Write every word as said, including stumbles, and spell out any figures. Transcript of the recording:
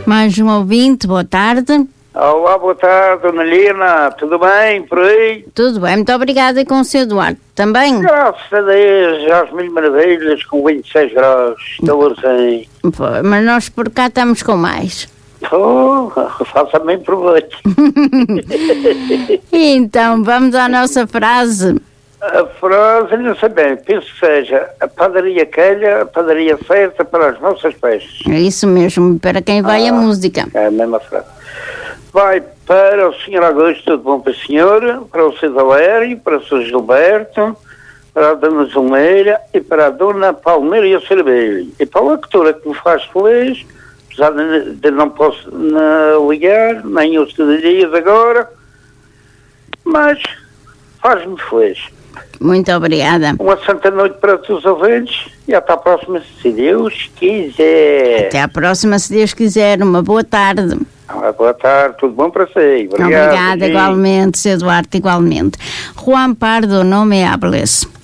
Mais um ouvinte, boa tarde. Olá, boa tarde, Dona Lina, tudo bem por aí? Tudo bem, muito obrigada. E com o seu Eduardo também? Graças a Deus, às mil maravilhas, com vinte e seis graus, calorzinho. Pô, mas nós por cá estamos com mais. Oh, faça bem proveito. Então, vamos à nossa frase. A frase, não sei bem, penso que seja a padaria calha, a padaria certa para as nossas festas. É isso mesmo, para quem vai ah, a música. É a mesma frase. Vai para o senhor Augusto, tudo bom para a senhora, para o senhor Valério, para o senhor Gilberto, para a dona Zumeira e para a dona Palmeira e a Cerveira. E para a locutora que me faz feliz, apesar de, de não posso não ligar, nem os dias agora, mas faz-me feliz. Muito obrigada. Uma santa noite para todos os ouvintes e até à próxima, se Deus quiser. Até à próxima, se Deus quiser. Uma boa tarde. Ah, boa tarde, tudo bom para si. Obrigado. Obrigada, igualmente, seu Eduardo, igualmente. Juan Pardo, não me hables.